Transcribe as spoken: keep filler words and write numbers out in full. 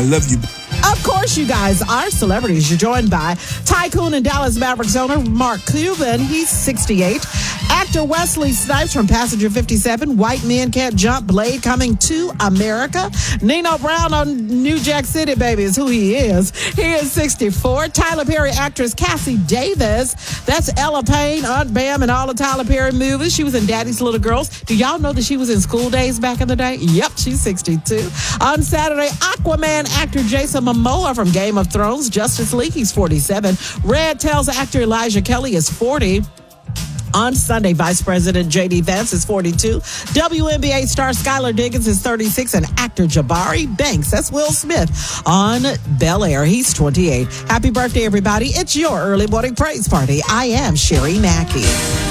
I love you. Of course, you guys are celebrities. You're joined by Tycoon and Dallas Mavericks owner Mark Cuban. He's sixty-eight. Actor Wesley Snipes from Passenger fifty-seven. White Men Can't Jump. Blade coming to America. Nino Brown on New Jack City, baby, is who he is. He is sixty-four. Tyler Perry actress Cassie Davis. That's Ella Payne, Aunt Bam, and all the Tyler Perry movies. She was in Daddy's Little Girls. Do y'all know that she was in School Days back in the day? Yep, she's sixty-two. On Saturday, Aquaman actor Jason Momoa from Game of Thrones. Justice League, he's forty-seven. Red Tails actor Elijah Kelly is forty. On Sunday, Vice President J D. Vance is forty-two. W N B A star Skylar Diggins is thirty-six. And actor Jabari Banks, that's Will Smith, on Bel Air. He's twenty-eight. Happy birthday, everybody. It's your early morning praise party. I am Sherry Mackey.